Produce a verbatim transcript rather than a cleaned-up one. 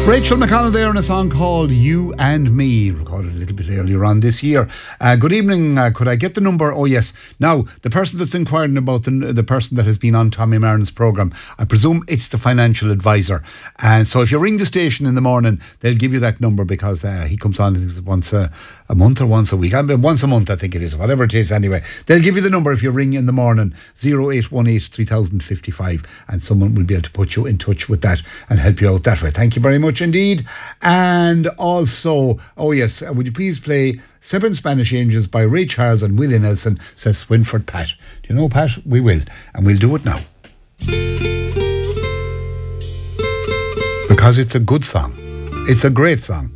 Rachel McConnell there in a song called You and Me, recorded a little bit earlier on this year. Uh, good evening, uh, could I get the number? Oh yes, now the person that's inquiring about the, the person that has been on Tommy Martin's programme, I presume it's the financial advisor. And so if you ring the station in the morning, they'll give you that number because uh, he comes on once a, a month or once a week. I mean, once a month I think it is, whatever it is anyway. They'll give you the number if you ring in the morning, oh eight one eight, three thousand fifty-five, and someone will be able to put you in touch with that and help you out that way. Thank you very much indeed. And also, oh yes, would you please play Seven Spanish Angels by Ray Charles and Willie Nelson, says Swinford Pat. Do you know, Pat? We will, and we'll do it now. Because it's a good song. It's a great song.